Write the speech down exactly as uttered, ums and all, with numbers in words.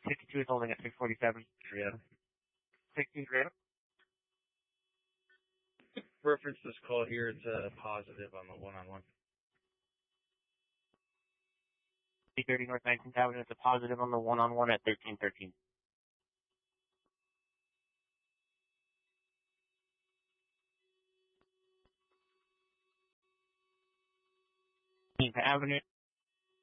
sixty-two is holding at six forty-seven. Yeah. sixteen grade. Reference this call here. It's a positive on the one-on-one. three thirty North nineteenth Avenue. It's a positive on the one-on-one at thirteen thirteen. nineteenth Avenue.